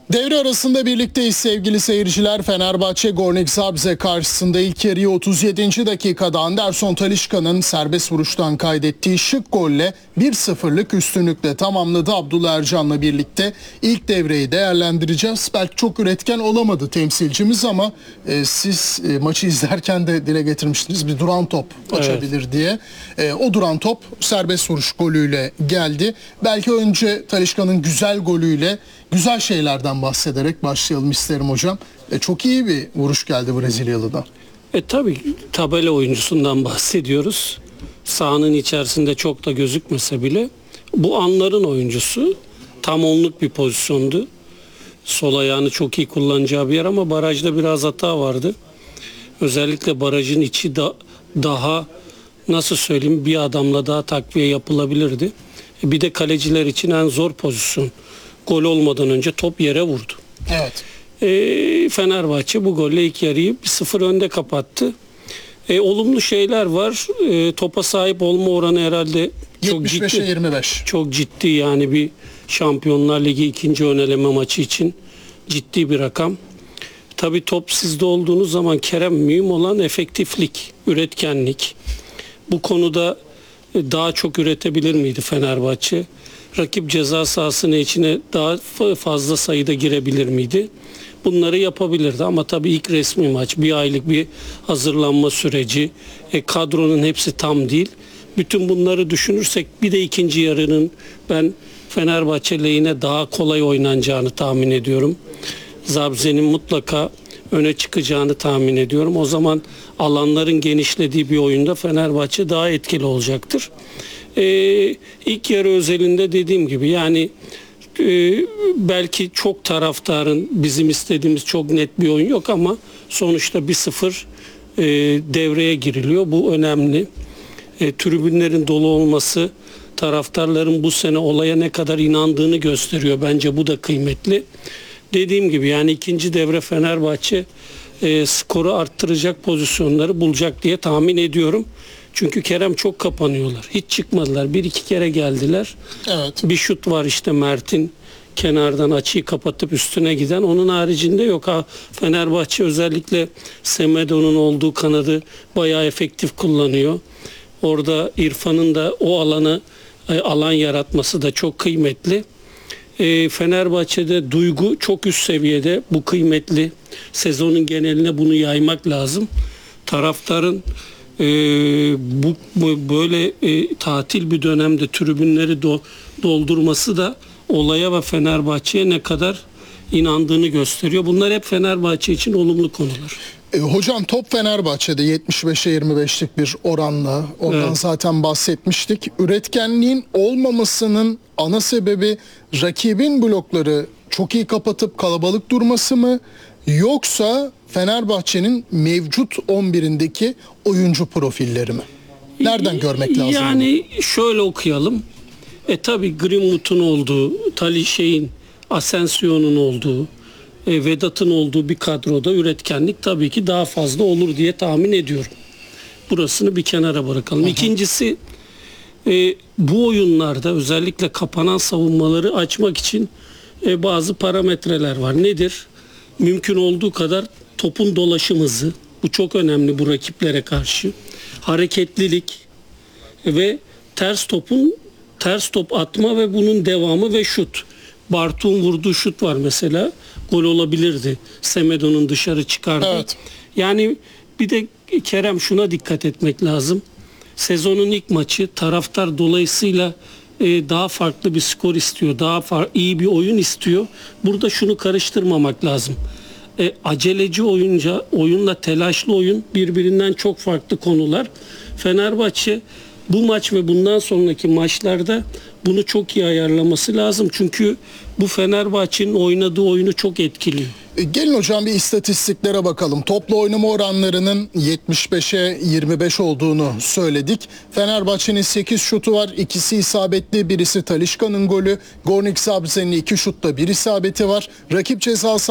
Devre arasında birlikteyiz sevgili seyirciler. Fenerbahçe Gornik Zabrze karşısında ilk yarıyı 37. dakikada Anderson Talisca'nın serbest vuruştan kaydettiği şık golle 1-0'lık üstünlükle tamamladı. Abdullah Ercan'la birlikte ilk devreyi değerlendireceğiz. Belki çok üretken olamadı temsilcimiz ama siz maçı izlerken de dile getirmiştiniz, bir duran top açabilir diye. O duran top serbest vuruş golüyle geldi. Belki önce Talisca'nın güzel golüyle güzel şeylerden bahsederek başlayalım isterim hocam. Çok iyi bir vuruş geldi Brezilyalı'dan. Tabii tabela oyuncusundan bahsediyoruz. Sahanın içerisinde çok da gözükmese bile bu anların oyuncusu. Tam onluk bir pozisyondu. Sol ayağını çok iyi kullanacağı bir yer ama barajda biraz hata vardı. Özellikle barajın içi daha nasıl söyleyeyim, bir adamla daha takviye yapılabilirdi. Bir de kaleciler için en zor pozisyon. Gol olmadan önce top yere vurdu. Evet. Fenerbahçe bu golle ilk yarıyı 1-0 önde kapattı. Olumlu şeyler var. Topa sahip olma oranı herhalde çok 75'e ciddi. 25. Çok ciddi, yani bir Şampiyonlar Ligi ikinci ön eleme maçı için ciddi bir rakam. Tabii top sizde olduğunuz zaman Kerem, mühim olan efektiflik, üretkenlik. Bu konuda daha çok üretebilir miydi Fenerbahçe? Rakip ceza sahasının içine daha fazla sayıda girebilir miydi? Bunları yapabilirdi ama tabii ilk resmi maç, bir aylık bir hazırlanma süreci, kadronun hepsi tam değil. Bütün bunları düşünürsek bir de ikinci yarının ben Fenerbahçe lehine daha kolay oynanacağını tahmin ediyorum. Zabrze'nin mutlaka öne çıkacağını tahmin ediyorum. O zaman alanların genişlediği bir oyunda Fenerbahçe daha etkili olacaktır. İlk yarı özelinde dediğim gibi, yani belki çok taraftarın bizim istediğimiz çok net bir oyun yok ama sonuçta 1-0 devreye giriliyor. Bu önemli. Tribünlerin dolu olması taraftarların bu sene olaya ne kadar inandığını gösteriyor. Bence bu da kıymetli. Dediğim gibi, yani ikinci devre Fenerbahçe skoru arttıracak pozisyonları bulacak diye tahmin ediyorum. Çünkü Kerem çok kapanıyorlar. Hiç çıkmadılar. Bir iki kere geldiler. Evet. Bir şut var işte Mert'in kenardan açıyı kapatıp üstüne giden. Onun haricinde yok. Fenerbahçe özellikle Semedo'nun olduğu kanadı bayağı efektif kullanıyor. Orada İrfan'ın da o alan yaratması da çok kıymetli. Fenerbahçe'de duygu çok üst seviyede. Bu kıymetli. Sezonun geneline bunu yaymak lazım. Taraftarın böyle tatil bir dönemde tribünleri doldurması da olaya ve Fenerbahçe'ye ne kadar inandığını gösteriyor. Bunlar hep Fenerbahçe için olumlu konular. Hocam top Fenerbahçe'de 75'e 25'lik bir oranla, ondan zaten bahsetmiştik. Üretkenliğin olmamasının ana sebebi rakibin blokları çok iyi kapatıp kalabalık durması mı? Yoksa Fenerbahçe'nin mevcut 11'indeki oyuncu profilleri mi? Nereden görmek lazım? Yani şöyle okuyalım. Tabii Greenwood'un olduğu, Asensio'nun olduğu, Vedat'ın olduğu bir kadroda üretkenlik tabii ki daha fazla olur diye tahmin ediyorum. Burasını bir kenara bırakalım. İkincisi, bu oyunlarda özellikle kapanan savunmaları açmak için bazı parametreler var. Nedir? Mümkün olduğu kadar topun dolaşım hızı. Bu çok önemli bu rakiplere karşı. Hareketlilik ve ters top atma ve bunun devamı ve şut. Bartu'nun vurduğu şut var mesela. Gol olabilirdi. Semedo'nun dışarı çıkardı. Evet. Yani bir de Kerem, şuna dikkat etmek lazım. Sezonun ilk maçı, taraftar dolayısıyla daha farklı bir skor istiyor. Daha iyi bir oyun istiyor. Burada şunu karıştırmamak lazım. Aceleci oyunla telaşlı oyun birbirinden çok farklı konular. Fenerbahçe bu maç ve bundan sonraki maçlarda bunu çok iyi ayarlaması lazım. Çünkü bu Fenerbahçe'nin oynadığı oyunu çok etkiliyor. Gelin hocam bir istatistiklere bakalım. Toplu oynama oranlarının 75'e 25 olduğunu söyledik. Fenerbahçe'nin 8 şutu var. İkisi isabetli. Birisi Talisca'nın golü. Gornik Zabrze'nin 2 şutta 1 isabeti var. Rakip ceza